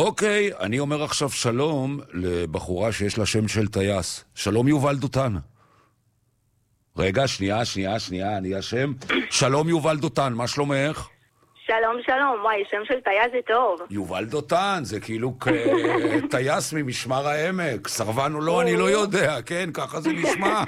אוקיי, אני אומר עכשיו שלום לבחורה שיש לה שם של טייס. שלום יובל דותן. רגע, שנייה, אני השם. שלום יובל דותן, מה שלומך? שלום, וואי, שם של טייס זה טוב. יובל דותן, זה כאילו טייס ממשמר העמק. סרבן או לא, אני לא יודע, כן, ככה זה נשמע.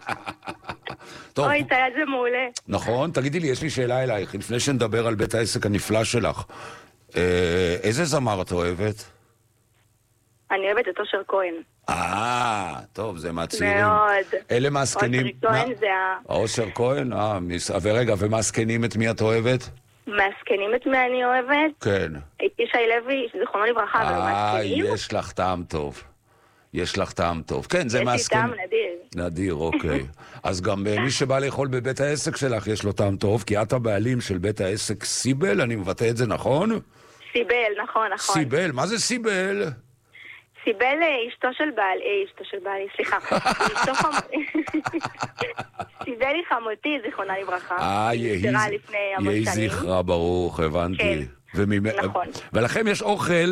אוי, טייס זה מעולה. נכון, תגידי לי, יש לי שאלה אלייך, לפני שנדבר על בית העסק הנפלא שלך. איזה זמר את אוהבת? אני אוהבת את אושר כהן. טוב, זה מהצעירים. מאוד. אלה מהסקנים... אושר כהן זה אושר כהן? ורגע, ומהסקנים את מי את אוהבת? מהסקנים את מי אני אוהבת? כן. את ישי לוי, זכרונו לברכה, אבל מהסקנים? יש לך טעם טוב. יש לך טעם טוב. כן, זה מהסקנים. יש לי טעם נדיר. נדיר, אוקיי. אז גם מי שבא לאכול בבית העסק שלך יש לו טעם טוב, כי את הבעלים של בית העסק סיבל, אני מבטא את זה נכון? סיבל, נכון. סיבל, מה זה סיבל? סיבל אשתו של בעלי, סליחה. סיבל היא חמותי, זכרונה לברכה. יהי זכרה ברוך, הבנתי. נכון. ולכם יש אוכל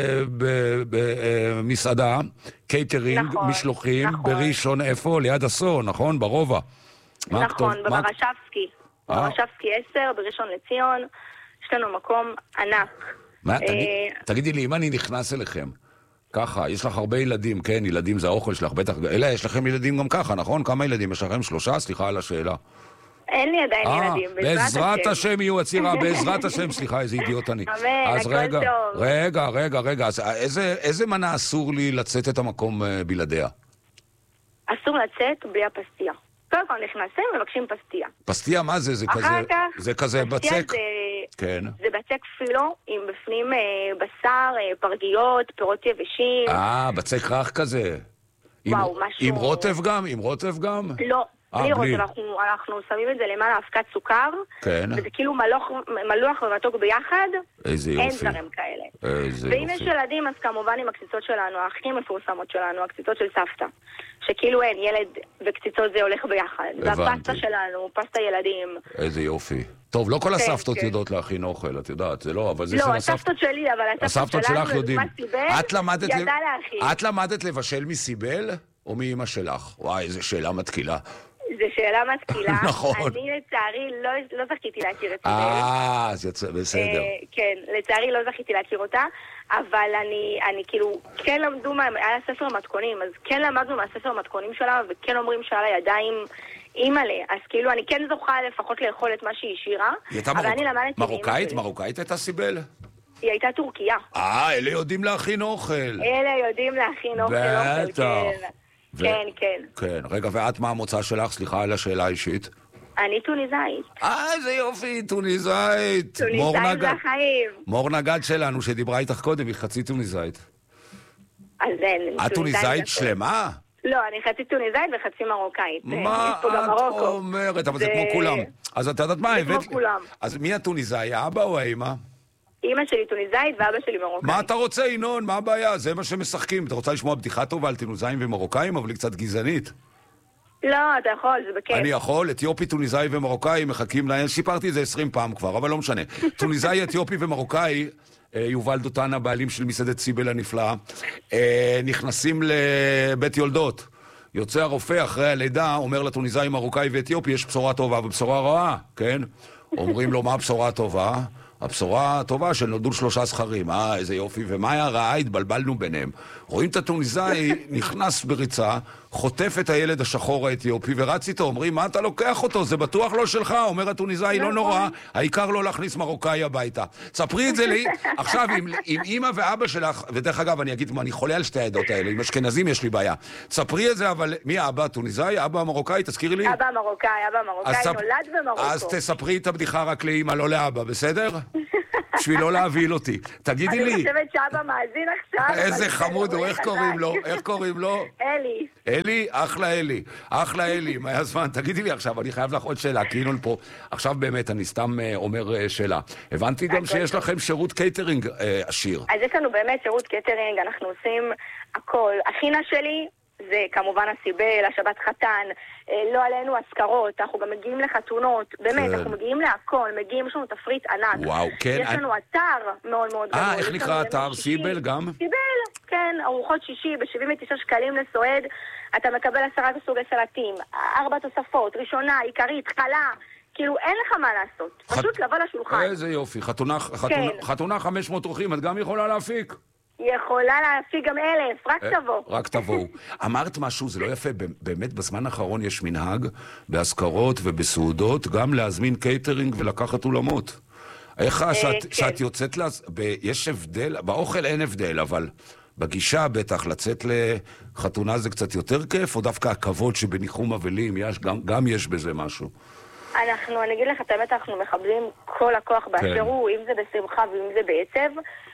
במסעדה, קייטרינג, משלוחים, בראשון איפה? ליד עשור, נכון? ברובע. נכון, במרשבסקי. במרשבסקי 10, בראשון לציון. יש לנו מקום ענק. תגידי לי, אם אני נכנס אליכם, ככה, יש לך הרבה ילדים, כן, ילדים זה האוכל שלך, בטח, אלא יש לכם ילדים גם ככה, נכון? כמה ילדים? יש לכם 3? סליחה על השאלה. אין לי עדיין ילדים, בעזרת השם יהיו הצירה, בעזרת השם, סליחה, איזה אידיוט אני. אמן, הכל טוב. רגע, אז איזה מנה אסור לי לצאת את המקום בלעדיה? אסור לצאת בלי הפסטיה. כל פעם נכנסים ומבקשים פסטיה. פסטיה, מה זה? זה כזה בצק? כן. זה בצק פילו, עם בפנים בשר, פרגיות, פירות יבשים. בצק רך כזה. וואו, משהו... עם רוטב גם? לא. בלי רוטב, אנחנו שמים את זה למעלה אבקת סוכר, כן. וזה כאילו מלוח ומתוק ביחד. איזה יופי. אין דברים כאלה. ואם יש ילדים, אז כמובן עם הקציצות שלנו, הכי מפורסמות שלנו, הקציצות של סבתא. שכאילו אין, ילד וקציצות זה הולך ביחד. והפסטה שלנו, פסטה ילדים. איזה יופי. טוב, לא כל הסבתות יודעות להכין אוכל, את יודעת, זה לא, אבל זה של הסבתות. לא, הסבתות שלי, אבל הסבתות שלך יודעים. ידע להכין. את למדת לבשל מסיבל או מאמא שלך? וואי, איזה שאלה מתקילה. זו שאלה מתקילה. נכון. אני לצערי לא זכיתי להכיר את סיבל. אז יצא, בסדר. כן, לצערי לא זכיתי להכיר אותה, אבל אני כאילו, כן למדו, היה ספר מתכונים, אז כן למדנו מהספר המתכונים שלה, וכן אומרים שעל הידיים אימא'לה, אז כאילו אני כן זוכה לפחות לאכול את מה שהיא השאירה, אבל אני למדתי... מרוקאית הייתה סיבל? היא הייתה טורקיה. אלה יודעים להכין אוכל. אלה יודעים להכין אוכל, כן. כן. רגע, ואת מה המוצא שלך? סליחה על השאלה האישית. אני טוניסאית. איזה יופי, טוניסאית. טוניסאית זה החיים. מור נגד שלנו שדיברה איתך קודם, היא חצי טוניסאית. אז אין. את טוניסאית שלמה? לא, אני חצי טוניסאית וחצי מרוקאית. מה את אומרת? אבל זה כמו כולם. אז את יודעת מה? זה כמו כולם. אז מי הטוניסאי, האבא או האמא? אמא שלי טוניסאית ואבא שלי מרוקאי. מה אתה רוצה, ינון? מה הבעיה? זה מה שמשחקים. אתה רוצה לשמוע בדיחה טובה על טוניסאים ומרוקאים, אבל היא קצת גזענית. לא, אתה יכול, זה בכיף. אני יכול, אתיופי, טוניסאי ומרוקאי מחכים להם, שיפרתי את זה 20 פעם כבר, אבל לא משנה. טוניסאי, אתיופי ומרוקאי, יובל דותן, הבעלים של מסעדת סיבל הנפלאה, נכנסים לבית יולדות. יוצא הרופא אחרי הלידה, אומר לטוניסאי, מרוקאי ואתיופי, יש בשורה טובה ובשורה רעה, כן? אומרים לו, מה הבשורה הטובה? הבשורה הטובה שנולדו 3 זכרים, איזה יופי, ומה היה רעה? התבלבלנו ביניהם. רואים את הטוניסאי, נכנס בריצה, חוטף את הילד השחור האתיופי, ורץ איתו, אומרים, מה אתה לוקח אותו? זה בטוח לא שלך. אומר הטוניסאי, לא נורא, העיקר לא להכניס מרוקאי הביתה. ספרי את זה לי, עכשיו, עם אמא ואבא שלך, ודרך אגב, אני אגיד, אני חולה על שתי העדות האלה, עם אשכנזים יש לי בעיה. ספרי את זה, אבל מי האבא? טוניסאי? אבא מרוקאי? תזכירי לי. אבא מרוקאי, נולד במרוקו. אז תספרי את הבדיחה רק לאמא, לא לאבא, בסדר? בשביל לא להביל אותי. תגידי לי. אני חושבת שאבא מאזין עכשיו. איזה חמוד הוא, איך קוראים לו? איך קוראים לו? אלי. אלי? אחלה אלי. מה הזמן? תגידי לי עכשיו, אני חייב לך עוד שאלה, כי הנה פה. עכשיו באמת, אני סתם אומר שאלה. הבנתי גם שיש לכם שירות קייטרינג עשיר. אז יש לנו באמת שירות קייטרינג, אנחנו עושים הכל. החינה שלי זה כמובן הסיבל, השבת חתן, לא עלינו אזכרות, אנחנו גם מגיעים לחתונות, באמת, אנחנו מגיעים להכל, מגיעים, יש לנו תפריט ענק. וואו, כן. יש לנו אתר מאוד מאוד גדול. איך נקרא אתר? סיבל גם? סיבל, כן, ארוחות שישי ב-79 שקלים לסועד, אתה מקבל 10 סוגי סלטים, 4 תוספות, ראשונה, עיקרית, חלה, כאילו אין לך מה לעשות, פשוט לבוא לשולחן. איזה יופי, חתונה 500 אורחים, את גם יכולה להפיק. יכולה להפיק גם 1,000, רק תבוא. רק תבואו. אמרת משהו, זה לא יפה, באמת בזמן האחרון יש מנהג, בהזכרות ובסעודות, גם להזמין קייטרינג ולקחת אולמות. איך שאת יוצאת, יש הבדל, באוכל אין הבדל, אבל בגישה בטח לצאת לחתונה זה קצת יותר כיף, או דווקא הכבוד שבניחום אבלים, גם יש בזה משהו. אני אגיד לך, האמת, אנחנו מכבדים כל הכוח באשר הוא, אם זה בשמחה ואם זה בעצב.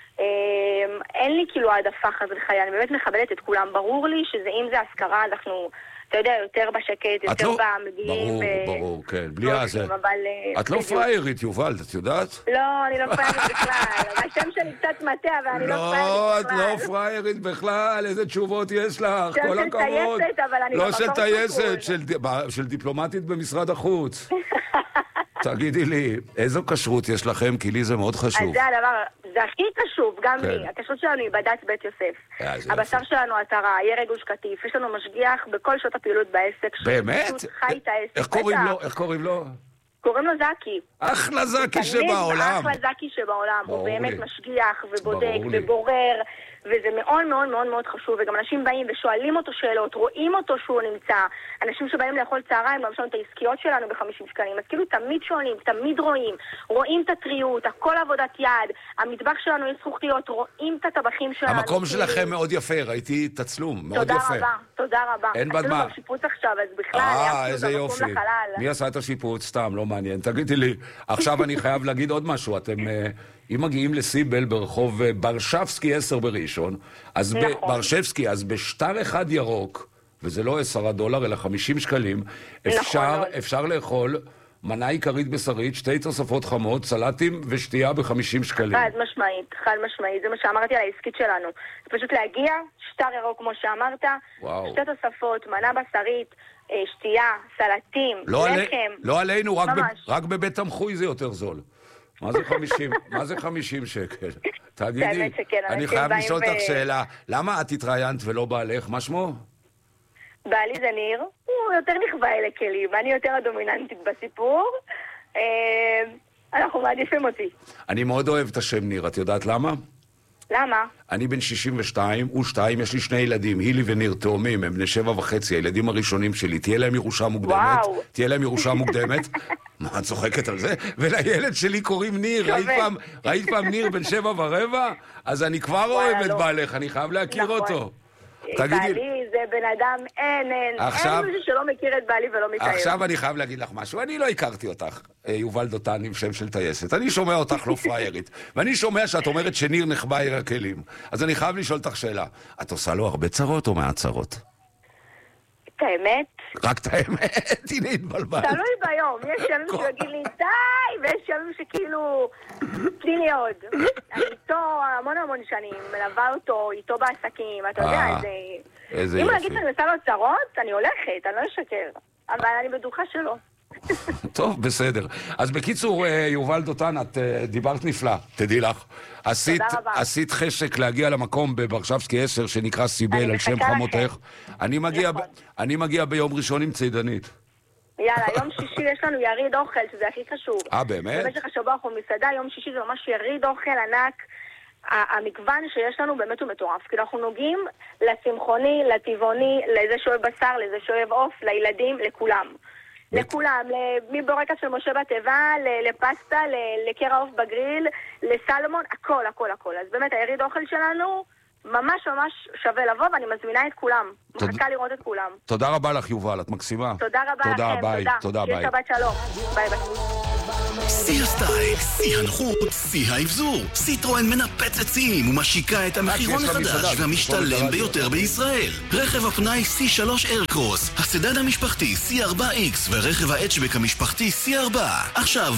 אין לי כאילו העדפה חס וחלילה, אני באמת מכבדת את כולם. ברור לי שאם זה הזכרה, אנחנו, אתה יודע, יותר בשקט, יותר במגיעים. ברור, כן, בלי הזה. את לא פריירית, יובל, את יודעת? לא, אני לא פריירית בכלל. השם שלי קצת מטע, ואני לא פריירית בכלל. לא, את לא פריירית בכלל, איזה תשובות יש לך, כל הכבוד. לא של טייסת, של דיפלומטית במשרד החוץ. תגידי לי, איזו כשרות יש לכם? כי לי זה מאוד חשוב. אז זה הדבר, זה הכי חשוב, גם לי. הכשרות שלנו היא בדת בית יוסף. הבשר שלנו עטרה, ירק גוש קטיף, יש לנו משגיח בכל שעות הפעילות בעסק. באמת? חי את העסק. איך קוראים לו? קוראים לו זקי. אחלה זקי שבעולם. אחלה זקי שבעולם. הוא באמת משגיח ובודק ובורר, וזה מאוד מאוד מאוד מאוד חשוב. וגם אנשים באים ושואלים אותו שאלות, רואים אותו שהוא נמצא. אנשים שבאים לאכול צהריים, גם יש לנו את העסקיות שלנו ב50 שקלים. אז כאילו תמיד שואלים, תמיד רואים את הטריות, הכל עבודת יד. המטבח שלנו יש זכוכיות, רואים את הטבחים שלנו. המקום שלכם מאוד יפה, ראיתי תצלום, מאוד יפה. תודה רבה. אין בד מה. עשינו גם שיפוץ עכשיו, אז בכלל, איזה יופי. מי עשה את השיפוץ? סתם, לא מעניין. תגידי לי, עכשיו אני חייב להגיד עוד משהו. אתם, אם מגיעים לסיבל ברחוב ברשבסקי 10 בראשון, אז ברשבסקי, אז בשטר אחד ירוק, וזה לא $10, אלא 50 שקלים, אפשר לאכול מנה עיקרית בשרית, 2 תוספות חמות, סלטים ושתייה ב50 שקלים. חד משמעית, זה מה שאמרתי על העסקית שלנו. זה פשוט להגיע, שטר ירוק כמו שאמרת, 2 תוספות, מנה בשרית, שתייה, סלטים, לחם. לא עלינו, רק בבית תמחוי זה יותר זול. מה זה 50 שקל? תגידי, אני חייב לשאול אותך שאלה, למה את התראיינת ולא בעלך? מה שמו? בעלי זה ניר, הוא יותר נכווה אלה כלים, אני יותר הדומיננטית בסיפור, אנחנו מעדיפים אותי. אני מאוד אוהב את השם ניר, את יודעת למה? למה? אני בן 62, הוא 2, יש לי 2 ילדים, הילי וניר, תאומים, הם בני 7.5, הילדים הראשונים שלי, תהיה להם ירושה מוקדמת, מה, את צוחקת על זה? ולילד שלי קוראים ניר, ראית פעם ניר בן 7.25? אז אני כבר אוהב את בעלך, אני חייב להכיר אותו. בעלי זה בן אדם, אין מישהו שלא מכיר את בעלי ולא מתאר. עכשיו אני חייב להגיד לך משהו, אני לא הכרתי אותך, יובל דותן עם שם של טייסת, אני שומע אותך לא פריירית, ואני שומע שאת אומרת שניר נחבא עיר הכלים, אז אני חייב לשאול אותך שאלה, את עושה לו הרבה צרות או מעט צרות? את האמת? רק את האמת, הנה התבלבלת. תלוי ביום, יש ימים שהוא יגיד לי די, ויש ימים שכאילו, תני לי עוד. אני איתו המון שנים, מלווה אותו, איתו בעסקים, אתה יודע, איזה אם יופי. הוא יגיד שאני עושה לו צרות, אני הולכת, אני לא אשקר, אבל אני בטוחה שלא. טוב, בסדר. אז בקיצור, יובל דותן, את דיברת נפלא, תדעי לך. עשית חשק להגיע למקום בברשבסקי 10 שנקרא סיבל על שם חמותך. אני מגיע ביום ראשון עם צידנית. יאללה, יום שישי יש לנו יריד אוכל, שזה הכי חשוב. באמת? במשך השבוע אנחנו מסעדה, יום שישי זה ממש יריד אוכל ענק. המגוון שיש לנו באמת הוא מטורף. כי אנחנו נוגעים לצמחוני, לטבעוני, לזה שאוהב בשר, לזה שאוהב עוף, לילדים, לכולם. לכולם, מבורקס של משה בתיבה, לפסטה, לקרע עוף בגריל, לסלמון, הכל. אז באמת היריד אוכל שלנו ממש שווה לבוא, ואני מזמינה את כולם. מחכה לראות את כולם. תודה רבה לך יובל, את מקסימה. תודה רבה לכם, תודה, ביי. שבת שלום. ביי. שיא הסטייל, שיא הנוחות, שיא האבזור. סיטרואן מנפצת שיאים ומשיקה את המחירון החדש והמשתלם ביותר בישראל. רכב הפנאי C3 איירקרוס, הסדן המשפחתי C4X ורכב ההאצ'בק המשפחתי C4. עכשיו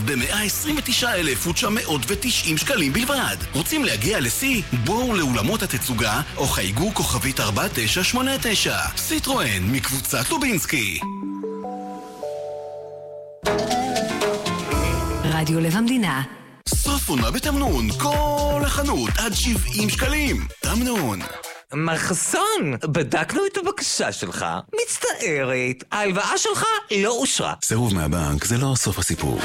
ב-129,990 שקלים בלבד. רוצים להגיע לשיא? בואו לאולמות התצוגה או חייגו כוכבית 4989. סיטרואן מקבוצת לובינסקי. רדיו לב המדינה. סוף עונה בתמנון, כל החנות עד 70 שקלים. תמנון. מחסון, בדקנו את הבקשה שלך. מצטערת, ההלוואה שלך לא אושרה. סירוב מהבנק זה לא סוף הסיפור.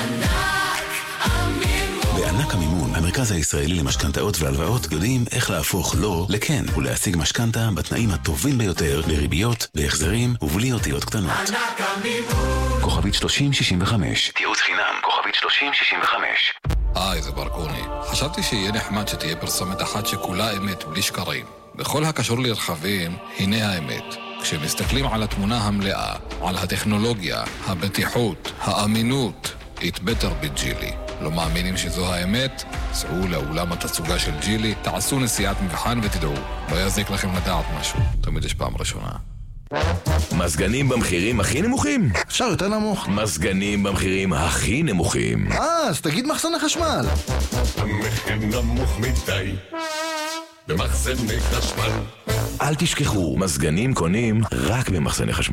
בענק המימון, המרכז הישראלי למשכנתאות והלוואות, יודעים איך להפוך לא לכן ולהשיג משכנתה בתנאים הטובים ביותר, לריביות, להחזרים ובלי אותיות קטנות. ענק המימון. כוכבית 3065. תיעוץ חינם, כוכבית 3065. היי, זה ברקוני. חשבתי שיהיה נחמד שתהיה פרסומת אחת שכולה אמת בלי שקרים. בכל הקשור לרכבים, הנה האמת. כשמסתכלים על התמונה המלאה, על הטכנולוגיה, הבטיחות, האמינות, it better be ג'ילי. לא מאמינים שזו האמת? סעו לאולם התצוגה של ג'ילי, תעשו נסיעת מבחן ותדעו. לא יזיק לכם לדעת משהו. תמיד יש פעם ראשונה. מזגנים במחירים הכי נמוכים? אפשר יותר נמוך. מזגנים במחירים הכי נמוכים. אז תגיד מחסן החשמל. המחיר נמוך מדי במחסני חשמל. אל תשכחו, מזגנים קונים רק במחסני חשמל.